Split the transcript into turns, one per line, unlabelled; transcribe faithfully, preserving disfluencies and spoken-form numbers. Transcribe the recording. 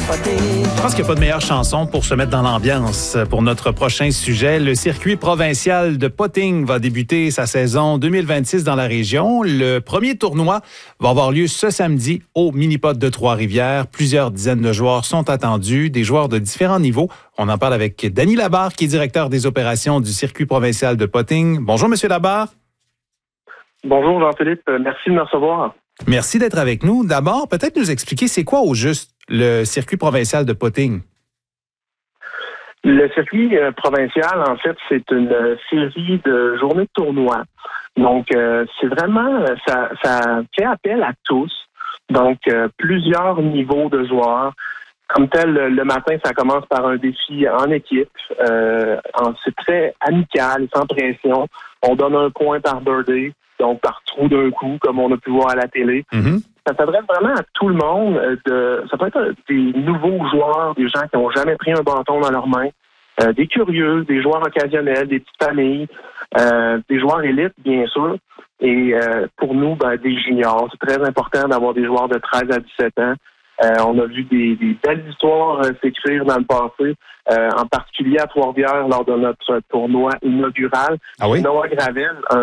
Je pense qu'il n'y a pas de meilleure chanson pour se mettre dans l'ambiance. Pour notre prochain sujet, le circuit provincial de potting va débuter sa saison deux mille vingt-six dans la région. Le premier tournoi va avoir lieu ce samedi au Mini-Pot de Trois-Rivières. Plusieurs dizaines de joueurs sont attendus, des joueurs de différents niveaux. On en parle avec Danny Labarre, qui est directeur des opérations du circuit provincial de potting. Bonjour, Monsieur Labarre.
Bonjour, Jean-Philippe. Merci de me recevoir.
Merci d'être avec nous. D'abord, peut-être nous expliquer c'est quoi au juste le circuit provincial de potting?
Le circuit euh, provincial, en fait, c'est une euh, série de journées de tournois. Donc, euh, c'est vraiment, ça, ça fait appel à tous. Donc, euh, plusieurs niveaux de joueurs. Comme tel, le, le matin, ça commence par un défi en équipe. Euh, en, c'est très amical, sans pression. On donne un point par birdie, donc par trou d'un coup, comme on a pu voir à la télé.
Mm-hmm.
Ça s'adresse vraiment à tout le monde. De, ça peut être des nouveaux joueurs, des gens qui n'ont jamais pris un bâton dans leurs mains, euh, des curieux, des joueurs occasionnels, des petites familles, euh, des joueurs élites, bien sûr. Et euh, pour nous, ben, des juniors. C'est très important d'avoir des joueurs de treize à dix-sept ans. Euh, on a vu des, des belles histoires euh, s'écrire dans le passé, euh, en particulier à Trois-Rivières lors de notre tournoi inaugural.
Ah oui?
Noah Gravel, un